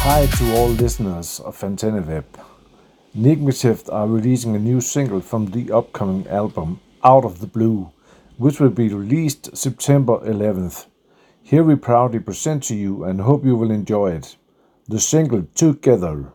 Hi to all listeners of AntennaWeb. Nigmatift are releasing a new single from the upcoming album Out of the Blue, which will be released September 11th. Here we proudly present to you and hope you will enjoy it. The single Together.